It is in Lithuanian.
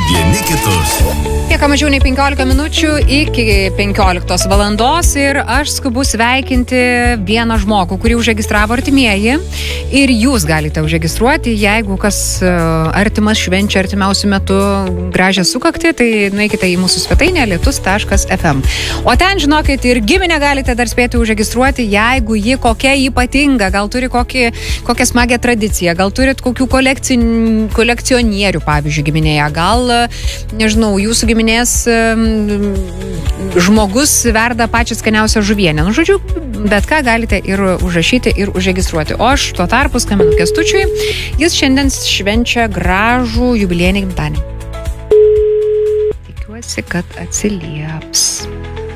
vieni kitus. Kiek mažiau nei 15 minučių iki 15 valandos ir aš skubu sveikinti vieną žmogų, kurį užregistravo artimieji ir jūs galite užregistruoti, jeigu kas artimas švenčia artimiausių metų gražią sukaktį, tai nueikite į mūsų svetainę lietus.fm. O ten, žinokit, ir giminę galite dar spėti užregistruoti, jeigu ji kokia ypatinga, gal turi kokią smagią tradiciją, gal turit kokių kolekcionierių, pavyzdžiui, giminėje, gal, nežinau, jūsų giminės žmogus verda pačią skaniausią žuvienę. Nu, žodžiu, bet ką galite ir užrašyti, ir užregistruoti. O aš tuo tarpu skambinu Kęstučiui. Jis šiandien švenčia gražų jubiliejinį gimtadienį. Tikiuosi, kad atsilieps.